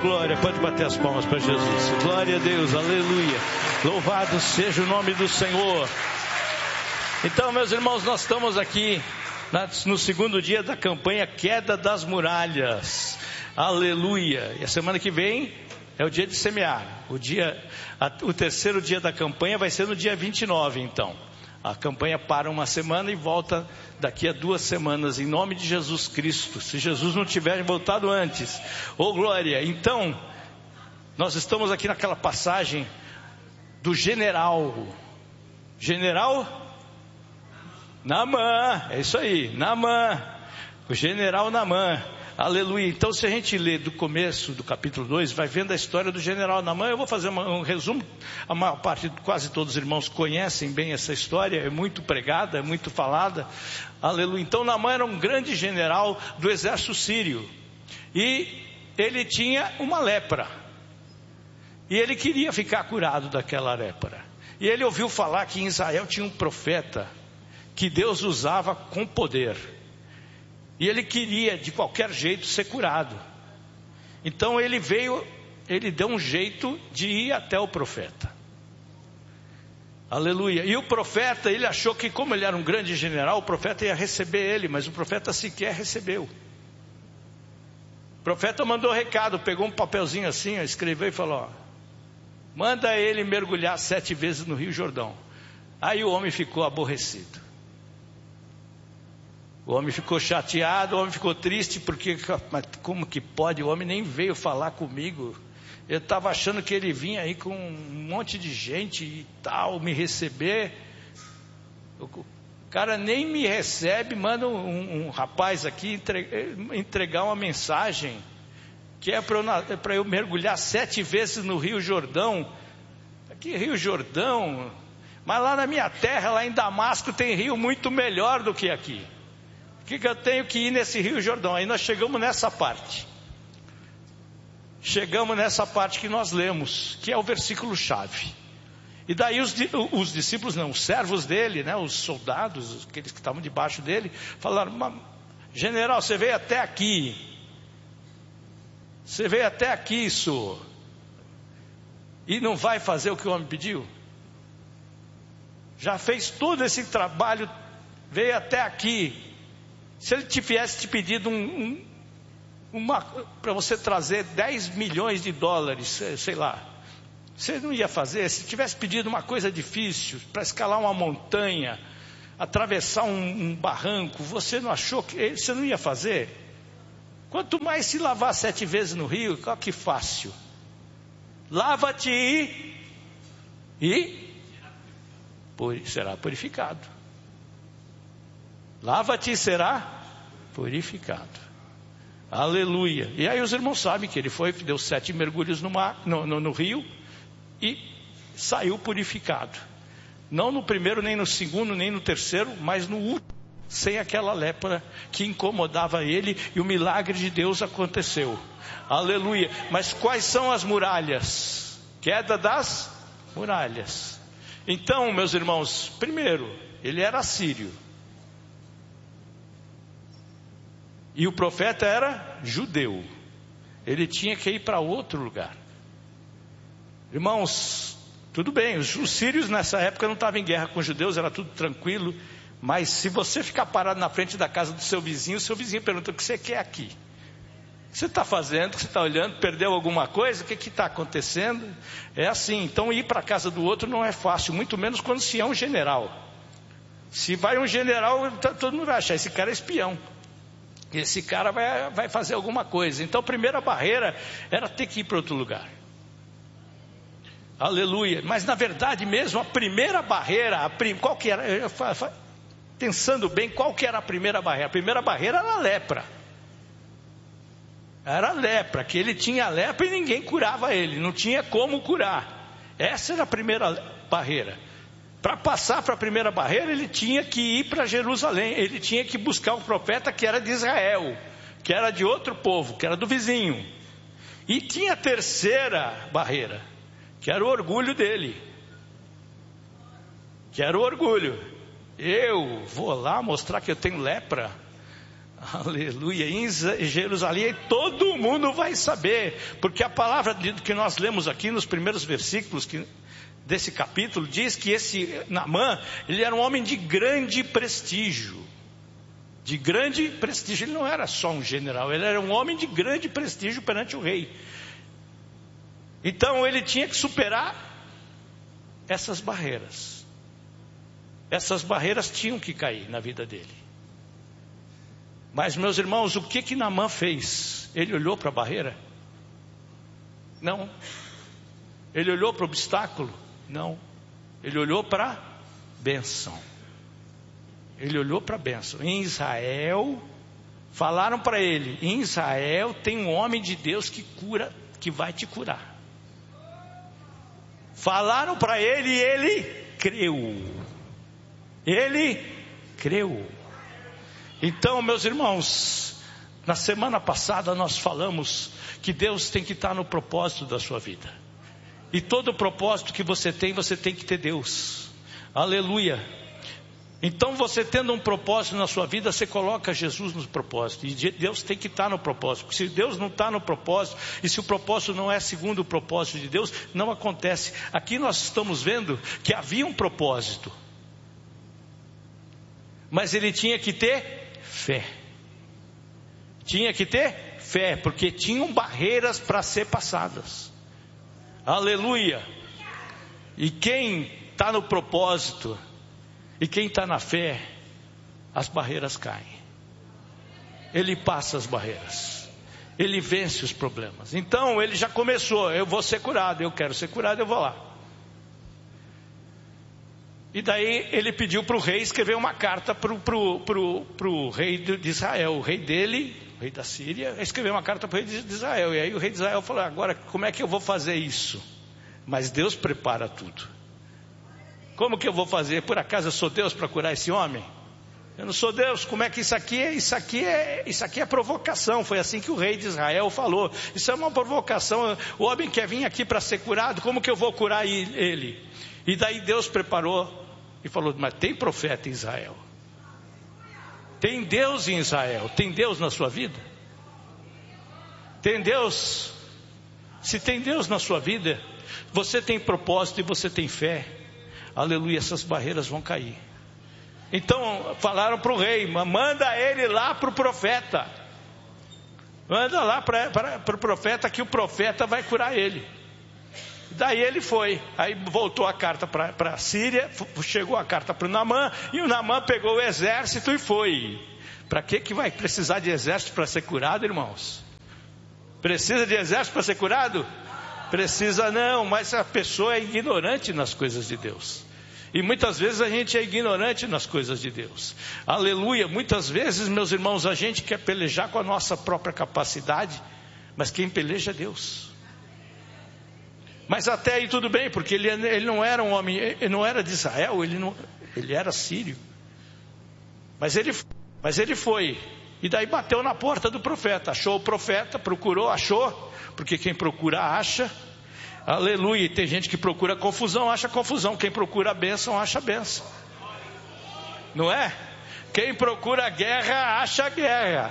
glória, pode bater as palmas para Jesus. Glória a Deus, aleluia. Louvado seja o nome do Senhor. Então, meus irmãos, nós estamos aqui no segundo dia da campanha Queda das Muralhas. Aleluia. E a semana que vem é o dia de semear. O terceiro dia da campanha vai ser no dia 29, então. A campanha para uma semana e volta daqui a 2 semanas, em nome de Jesus Cristo. Se Jesus não tiver voltado antes. Oh, glória. Então, nós estamos aqui naquela passagem do general Naamã. É isso aí, Naamã. O general Naamã. Aleluia. Então, se a gente lê do começo do capítulo 2, vai vendo a história do general Naamã. Eu vou fazer um resumo. A maior parte, quase todos os irmãos conhecem bem essa história. É muito pregada, é muito falada. Aleluia. Então, Naamã era um grande general do exército sírio. E ele tinha uma lepra. E ele queria ficar curado daquela lepra. E ele ouviu falar que em Israel tinha um profeta que Deus usava com poder. E ele queria de qualquer jeito ser curado. Então ele deu um jeito de ir até o profeta. Aleluia. E o profeta, ele achou que como ele era um grande general, o profeta ia receber ele, mas o profeta sequer recebeu. O profeta mandou recado, pegou um papelzinho assim, escreveu e falou: manda ele mergulhar 7 vezes no Rio Jordão. Aí o homem ficou aborrecido. O homem ficou chateado, o homem ficou triste, porque mas como que pode? O homem nem veio falar comigo. Eu estava achando que ele vinha aí com um monte de gente e tal, me receber. O cara nem me recebe, manda um rapaz aqui entregar uma mensagem, que é para eu mergulhar 7 vezes no Rio Jordão. Aqui Rio Jordão, mas lá na minha terra, lá em Damasco, tem rio muito melhor do que aqui. Por que eu tenho que ir nesse Rio Jordão? Aí nós chegamos nessa parte. Chegamos nessa parte que nós lemos, que é o versículo chave. E daí os discípulos, não, os servos dele, né, os soldados, aqueles que estavam debaixo dele, falaram: general, você veio até aqui. Você veio até aqui, senhor. E não vai fazer o que o homem pediu? Já fez todo esse trabalho, veio até aqui. Se ele tivesse te pedido para você trazer 10 milhões de dólares, sei lá, você não ia fazer? Se tivesse pedido uma coisa difícil, para escalar uma montanha, atravessar um barranco, você não achou que você não ia fazer? Quanto mais se lavar 7 vezes no rio, olha que fácil. Lava-te e será purificado. Lava-te e será purificado. Aleluia. E aí os irmãos sabem que ele deu 7 mergulhos no rio e saiu purificado. Não no primeiro, nem no segundo, nem no terceiro, mas no último, sem aquela lepra que incomodava ele, e o milagre de Deus aconteceu. Aleluia. Mas quais são as muralhas? Queda das muralhas. Então, meus irmãos, primeiro, ele era sírio. E o profeta era judeu. Ele tinha que ir para outro lugar. Irmãos, tudo bem, os sírios nessa época não estavam em guerra com os judeus, era tudo tranquilo. Mas se você ficar parado na frente da casa do seu vizinho, o seu vizinho pergunta: o que você quer aqui? O que você está fazendo? O que você está olhando? Perdeu alguma coisa? O que está acontecendo? É assim. Então ir para a casa do outro não é fácil, muito menos quando se é um general. Se vai um general, todo mundo vai achar: esse cara é espião. Esse cara vai fazer alguma coisa. Então a primeira barreira era ter que ir para outro lugar. Aleluia. Mas na verdade mesmo, a primeira barreira, qual que era? Pensando bem, qual que era a primeira barreira? A primeira barreira era a lepra. Era a lepra, que ele tinha lepra e ninguém curava ele, não tinha como curar. Essa era a primeira barreira. Para passar para a primeira barreira, ele tinha que ir para Jerusalém, ele tinha que buscar um profeta que era de Israel, que era de outro povo, que era do vizinho. E tinha a terceira barreira, que era o orgulho dele. Que era o orgulho. Eu vou lá mostrar que eu tenho lepra? Aleluia, em Jerusalém, e todo mundo vai saber, porque a palavra que nós lemos aqui nos primeiros versículos desse capítulo, diz que esse Naamã, ele era um homem de grande prestígio, ele não era só um general, ele era um homem de grande prestígio perante o rei. Então ele tinha que superar essas barreiras tinham que cair na vida dele. Mas, meus irmãos, o que Naamã fez? Ele olhou para a barreira? Não. Ele olhou para o obstáculo? Não. Ele olhou para a bênção. Em Israel, falaram para ele: em Israel tem um homem de Deus que cura, que vai te curar. Falaram para ele e ele creu. Então, meus irmãos, na semana passada nós falamos que Deus tem que estar no propósito da sua vida. E todo propósito que você tem que ter Deus. Aleluia. Então, você tendo um propósito na sua vida, você coloca Jesus no propósito. E Deus tem que estar no propósito. Porque se Deus não está no propósito, e se o propósito não é segundo o propósito de Deus, não acontece. Aqui nós estamos vendo que havia um propósito. Mas ele tinha que ter fé. Porque tinham barreiras para ser passadas. Aleluia. E quem está no propósito, e quem está na fé, as barreiras caem. Ele passa as barreiras, ele vence os problemas. Então ele já começou: eu vou ser curado, eu quero ser curado, eu vou lá. E daí ele pediu para o rei escrever uma carta para o rei de Israel. O rei dele, o rei da Síria, escreveu uma carta para o rei de Israel. E aí o rei de Israel falou: agora como é que eu vou fazer isso? Mas Deus prepara tudo. Como que eu vou fazer? Por acaso eu sou Deus para curar esse homem? Eu não sou Deus. Como é que isso aqui é provocação? Foi assim que o rei de Israel falou: isso é uma provocação. O homem quer vir aqui para ser curado, como que eu vou curar ele? E daí Deus preparou e falou: mas tem profeta em Israel, tem Deus em Israel, tem Deus na sua vida? Tem Deus? Se tem Deus na sua vida, você tem propósito e você tem fé, aleluia, essas barreiras vão cair. Então falaram para o rei: manda ele lá para o profeta, manda lá para o profeta, que o profeta vai curar ele. Daí ele foi, aí voltou a carta para a Síria, chegou a carta para o Naamã, e o Naamã pegou o exército e foi. Para que vai precisar de exército para ser curado, irmãos? Precisa de exército para ser curado? Precisa não, mas a pessoa é ignorante nas coisas de Deus. E muitas vezes a gente é ignorante nas coisas de Deus. Aleluia. Muitas vezes, meus irmãos, a gente quer pelejar com a nossa própria capacidade, mas quem peleja é Deus. Mas até aí tudo bem, porque ele não era um homem, ele não era de Israel, ele era sírio. Mas ele foi, e daí bateu na porta do profeta, achou o profeta, procurou, achou, porque quem procura acha. Aleluia. E tem gente que procura confusão, acha confusão. Quem procura a bênção, acha a bênção. Não é? Quem procura guerra, acha guerra.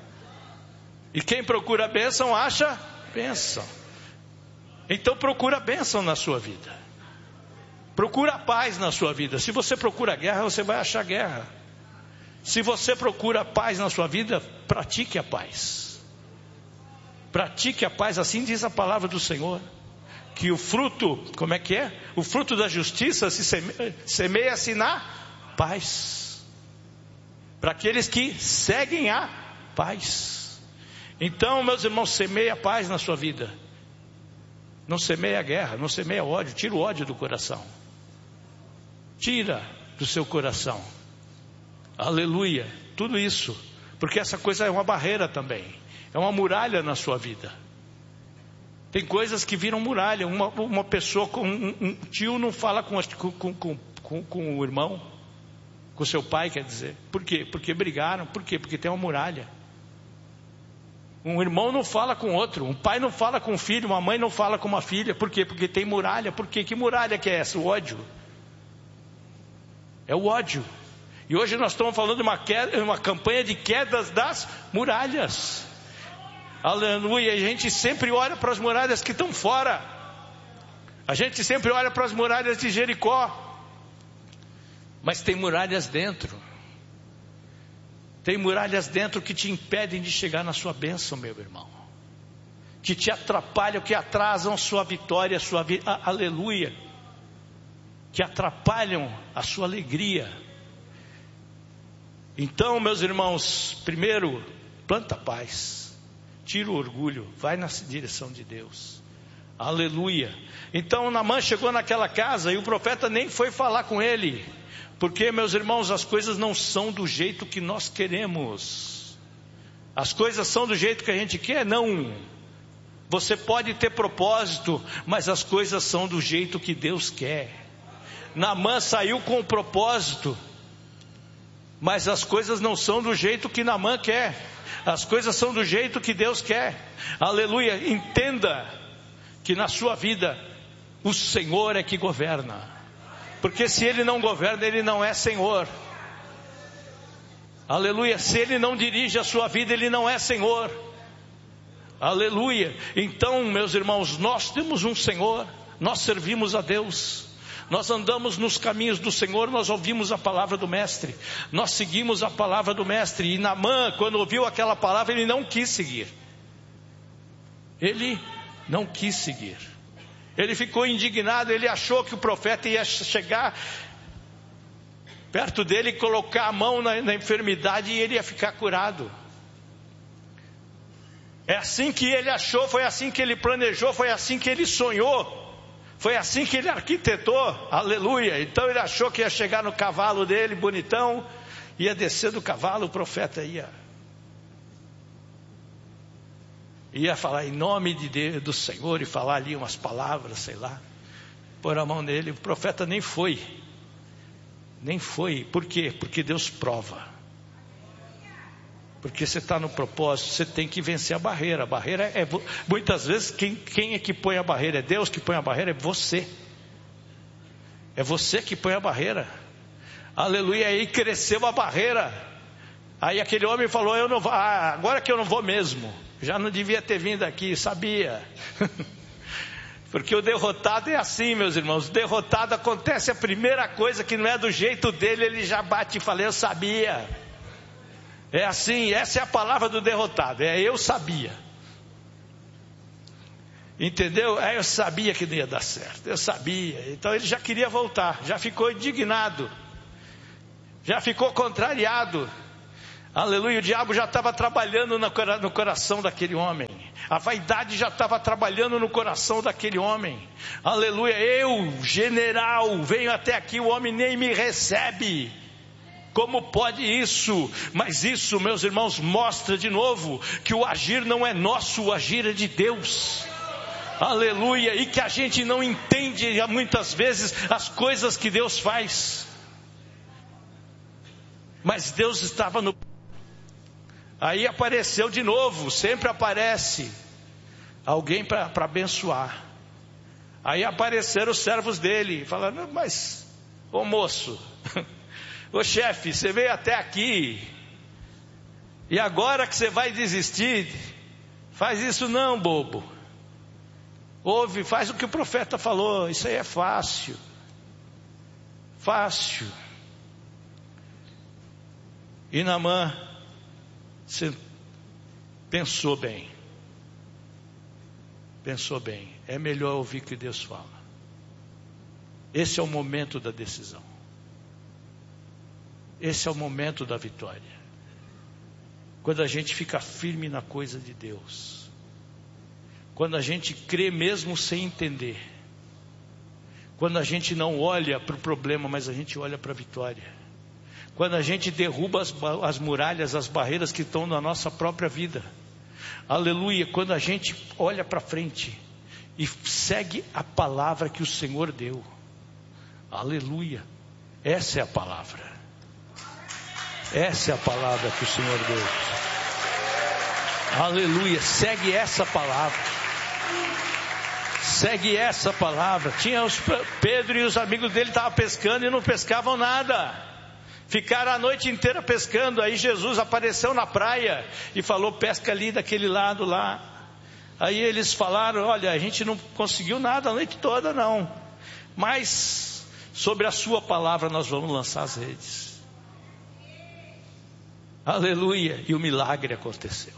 E quem procura a bênção, acha bênção. Então procura a bênção na sua vida. Procura a paz na sua vida. Se você procura guerra, você vai achar guerra. Se você procura a paz na sua vida, pratique a paz. Pratique a paz, assim diz a palavra do Senhor. Que o fruto, como é que é? O fruto da justiça se semeia-se na paz. Para aqueles que seguem a paz. Então, meus irmãos, semeia a paz na sua vida. Não semeia a guerra, não semeia ódio. Tira o ódio do coração. Tira do seu coração. Aleluia. Tudo isso. Porque essa coisa é uma barreira também. É uma muralha na sua vida. Tem coisas que viram muralha. Uma pessoa, um tio não fala com o irmão, com seu pai, quer dizer. Por quê? Porque brigaram. Por quê? Porque tem uma muralha. Um irmão não fala com outro, um pai não fala com o filho, uma mãe não fala com uma filha. Por quê? Porque tem muralha. Por quê? Que muralha que é essa? O ódio. É o ódio. E hoje nós estamos falando de uma campanha de quedas das muralhas. Aleluia. A gente sempre olha para as muralhas que estão fora. A gente sempre olha para as muralhas de Jericó. Mas tem muralhas dentro. Tem muralhas dentro que te impedem de chegar na sua bênção, meu irmão. Que te atrapalham, que atrasam a sua vitória, aleluia. Que atrapalham a sua alegria. Então, meus irmãos, primeiro, planta paz. Tira o orgulho, vai na direção de Deus. Aleluia. Então Naamã chegou naquela casa e o profeta nem foi falar com ele. Porque, meus irmãos, as coisas não são do jeito que nós queremos. As coisas são do jeito que a gente quer? Não. Você pode ter propósito, mas as coisas são do jeito que Deus quer. Naamã saiu com o propósito, mas as coisas não são do jeito que Naamã quer. As coisas são do jeito que Deus quer. Aleluia. Entenda que na sua vida o Senhor é que governa. Porque se Ele não governa, Ele não é Senhor. Aleluia. Se Ele não dirige a sua vida, Ele não é Senhor. Aleluia. Então, meus irmãos, nós temos um Senhor. Nós servimos a Deus. Nós andamos nos caminhos do Senhor. Nós ouvimos a palavra do Mestre. Nós seguimos a palavra do Mestre. E Naamã, quando ouviu aquela palavra, ele não quis seguir. Ele não quis seguir. Ele ficou indignado, ele achou que o profeta ia chegar perto dele, colocar a mão na enfermidade e ele ia ficar curado. É assim que ele achou, foi assim que ele planejou, foi assim que ele sonhou, foi assim que ele arquitetou, aleluia. Então ele achou que ia chegar no cavalo dele, bonitão, ia descer do cavalo, o profeta ia falar em nome de Deus, do Senhor, e falar ali umas palavras, sei lá, pôr a mão nele. O profeta nem foi, por quê? Porque Deus prova, porque você está no propósito, você tem que vencer a barreira. A barreira é, muitas vezes, quem é que põe a barreira? É Deus que põe a barreira? É você que põe a barreira, aleluia. Aí cresceu a barreira, aí aquele homem falou, eu não vou, agora que eu não vou mesmo, já não devia ter vindo aqui, sabia? Porque o derrotado é assim, meus irmãos. O derrotado, acontece a primeira coisa que não é do jeito dele, ele já bate e fala, eu sabia. É assim, essa é a palavra do derrotado, é eu sabia. Entendeu? Eu sabia que não ia dar certo, eu sabia. Então ele já queria voltar, já ficou indignado, já ficou contrariado. Aleluia. O diabo já estava trabalhando no coração daquele homem. A vaidade já estava trabalhando no coração daquele homem. Aleluia. Eu, general, venho até aqui, o homem nem me recebe. Como pode isso? Mas isso, meus irmãos, mostra de novo que o agir não é nosso, o agir é de Deus. Aleluia. E que a gente não entende muitas vezes as coisas que Deus faz. Mas Deus estava no... Aí apareceu de novo, sempre aparece alguém para abençoar. Aí apareceram os servos dele, falando, mas, ô moço, ô chefe, você veio até aqui, e agora que você vai desistir, faz isso não, bobo. Ouve, faz o que o profeta falou, isso aí é fácil. Fácil. E Naamã, você pensou bem, é melhor ouvir o que Deus fala. Esse é o momento da decisão, esse é o momento da vitória, quando a gente fica firme na coisa de Deus, quando a gente crê mesmo sem entender, quando a gente não olha para o problema, mas a gente olha para a vitória. Quando a gente derruba as muralhas, as barreiras que estão na nossa própria vida. Aleluia. Quando a gente olha para frente e segue a palavra que o Senhor deu. Aleluia. Essa é a palavra. Essa é a palavra que o Senhor deu. Aleluia. Segue essa palavra. Segue essa palavra. Tinha Pedro e os amigos dele estavam pescando e não pescavam nada. Ficaram a noite inteira pescando. Aí Jesus apareceu na praia e falou: pesca ali daquele lado lá. Aí eles falaram: olha, a gente não conseguiu nada a noite toda não, mas sobre a sua palavra nós vamos lançar as redes. Aleluia. E o milagre aconteceu.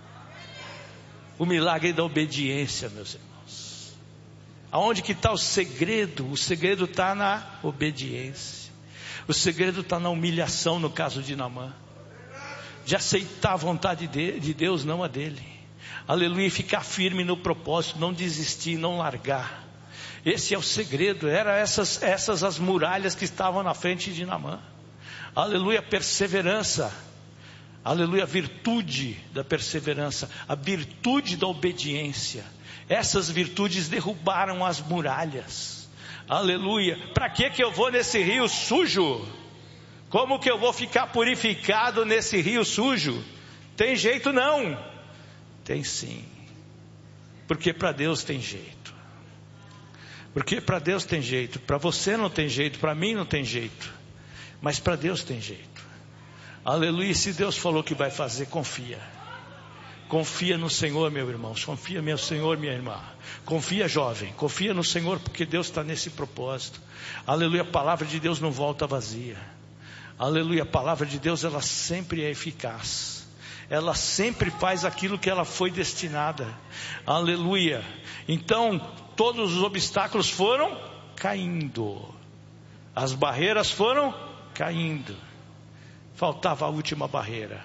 O milagre da obediência, meus irmãos. Aonde que está o segredo? O segredo está na obediência. O segredo está na humilhação, no caso de Naamã. De aceitar a vontade de Deus, não a dele. Aleluia. E ficar firme no propósito, não desistir, não largar. Esse é o segredo. Eram essas as muralhas que estavam na frente de Naamã. Aleluia. Perseverança. Aleluia. A virtude da perseverança. A virtude da obediência. Essas virtudes derrubaram as muralhas. Aleluia. Para que eu vou nesse rio sujo? Como que eu vou ficar purificado nesse rio sujo? Tem jeito não. Tem sim. Porque para Deus tem jeito. Porque para Deus tem jeito. Para você não tem jeito, para mim não tem jeito. Mas para Deus tem jeito. Aleluia. Se Deus falou que vai fazer, confia. Confia no Senhor, meu irmão. Confia, meu Senhor, minha irmã. Confia, jovem. Confia no Senhor, porque Deus está nesse propósito. Aleluia. A palavra de Deus não volta vazia. Aleluia. A palavra de Deus, ela sempre é eficaz. Ela sempre faz aquilo que ela foi destinada. Aleluia. Então, todos os obstáculos foram caindo. As barreiras foram caindo. Faltava a última barreira.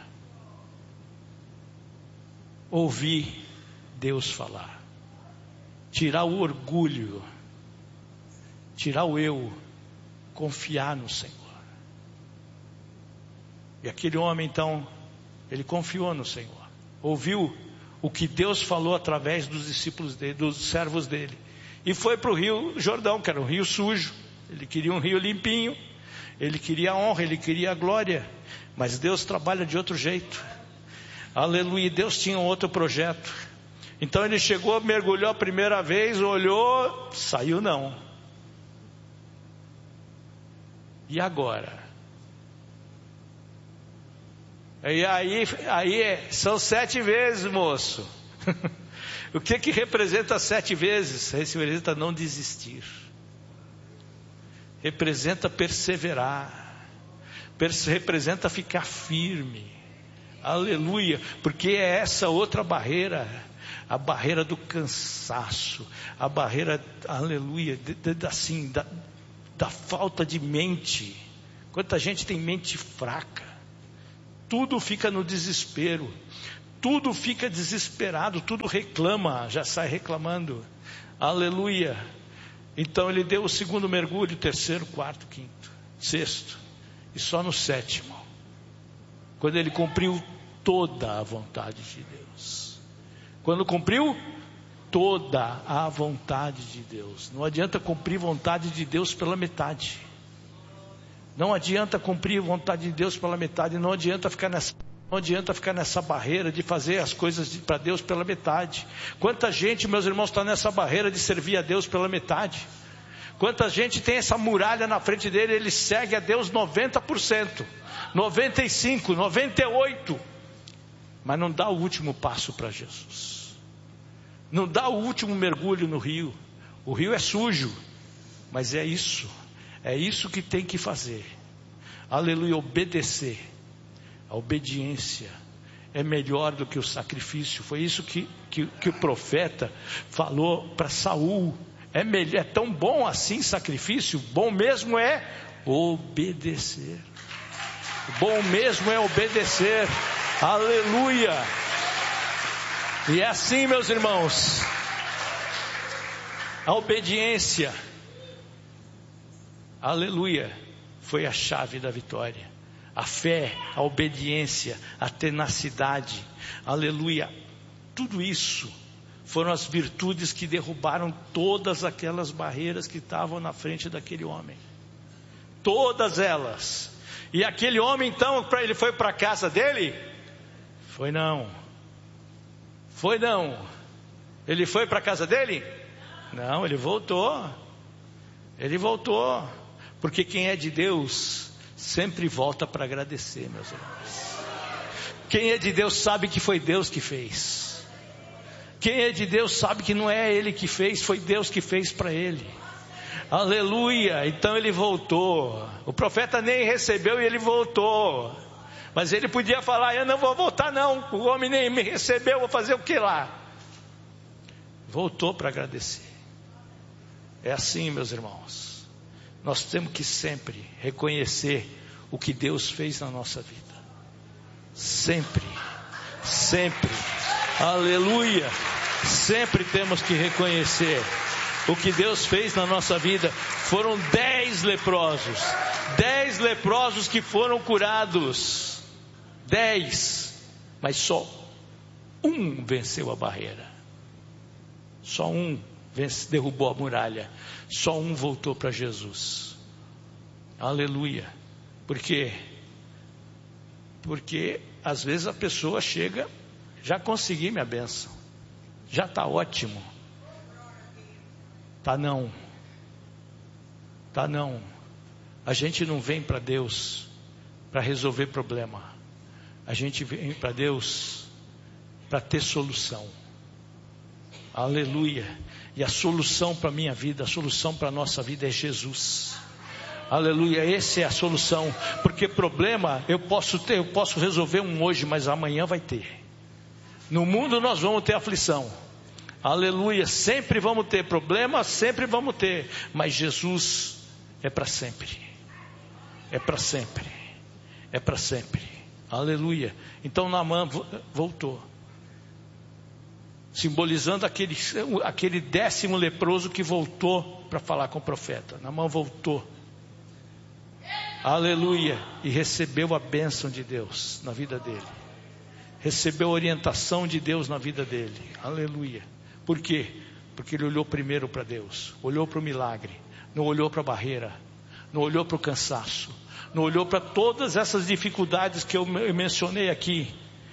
Ouvir Deus falar. Tirar o orgulho. Tirar o eu. Confiar no Senhor. E aquele homem então, ele confiou no Senhor. Ouviu o que Deus falou através dos discípulos dele, dos servos dele. E foi para o rio Jordão, que era um rio sujo. Ele queria um rio limpinho. Ele queria a honra, ele queria a glória. Mas Deus trabalha de outro jeito. Aleluia. Deus tinha um outro projeto. Então ele chegou, mergulhou a primeira vez, olhou, saiu não. E agora? E aí são 7 vezes, moço. O que representa 7 vezes? Representa não desistir. Representa perseverar. Representa ficar firme. Aleluia. Porque é essa outra barreira. A barreira do cansaço. A barreira, aleluia, da falta de mente. Quanta gente tem mente fraca. Tudo fica no desespero. Tudo fica desesperado. Tudo reclama. Já sai reclamando. Aleluia. Então ele deu o segundo mergulho, terceiro, quarto, quinto, sexto. E só no 7º. Quando ele cumpriu toda a vontade de Deus. Quando cumpriu toda a vontade de Deus. Não adianta cumprir vontade de Deus pela metade. Não adianta cumprir a vontade de Deus pela metade. Não adianta ficar nessa barreira de fazer as coisas para Deus pela metade. Quanta gente, meus irmãos, está nessa barreira de servir a Deus pela metade. Quanta gente tem essa muralha na frente dele. Ele segue a Deus 90%, 95%, 98%. Mas não dá o último passo para Jesus. Não dá o último mergulho no rio. O rio é sujo. Mas é isso. É isso que tem que fazer. Aleluia, obedecer. A obediência é melhor do que o sacrifício. Foi isso que o profeta falou para Saul. É tão bom assim sacrifício. Bom mesmo é obedecer. Bom mesmo é obedecer. Aleluia. E é assim, meus irmãos. A obediência, aleluia, foi a chave da vitória. A fé, a obediência, a tenacidade, aleluia, tudo isso foram as virtudes que derrubaram todas aquelas barreiras que estavam na frente daquele homem. Todas elas. E aquele homem então, ele foi para a casa dele? Foi não. Foi não. Ele foi para a casa dele? Não, ele voltou. Ele voltou. Porque quem é de Deus sempre volta para agradecer, meus irmãos. Quem é de Deus sabe que foi Deus que fez. Quem é de Deus sabe que não é ele que fez, foi Deus que fez para ele. Aleluia. Então ele voltou. O profeta nem recebeu e ele voltou. Mas ele podia falar: eu não vou voltar não, o homem nem me recebeu, vou fazer o que lá? Voltou para agradecer. É assim, meus irmãos. Nós temos que sempre reconhecer o que Deus fez na nossa vida. Sempre, sempre, aleluia, sempre temos que reconhecer o que Deus fez na nossa vida. Foram 10 leprosos, 10 leprosos que foram curados, 10, mas só um venceu a barreira, só um derrubou a muralha, só um voltou para Jesus, aleluia. Por quê? Porque às vezes a pessoa chega, já consegui minha bênção, já está ótimo. Tá não. A gente não vem para Deus para resolver problema. A gente vem para Deus para ter solução. Aleluia. E a solução para a minha vida, a solução para a nossa vida é Jesus. Aleluia, essa é a solução. Porque problema eu posso resolver um hoje, mas amanhã vai ter. No mundo nós vamos ter aflição. Aleluia, sempre vamos ter problema, sempre vamos ter. Mas Jesus é para sempre. É para sempre. É para sempre. Aleluia. Então Naamã voltou, simbolizando aquele 10º leproso que voltou para falar com o profeta. Naamã voltou. Aleluia. E recebeu a bênção de Deus na vida dele. Recebeu a orientação de Deus na vida dele. Aleluia. Por quê? Porque ele olhou primeiro para Deus. Olhou para o milagre. Não olhou para a barreira. Não olhou para o cansaço. Não olhou para todas essas dificuldades que eu mencionei aqui.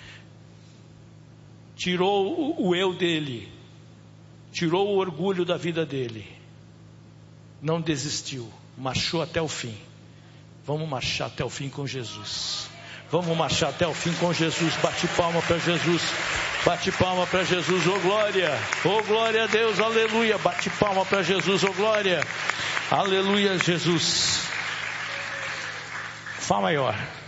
Tirou o eu dele. Tirou o orgulho da vida dele. Não desistiu. Marchou até o fim. Vamos marchar até o fim com Jesus. Vamos marchar até o fim com Jesus. Bate palma para Jesus. Bate palma para Jesus. Oh glória. Oh glória a Deus. Aleluia. Bate palma para Jesus. Oh glória. Aleluia, Jesus. Fá maior.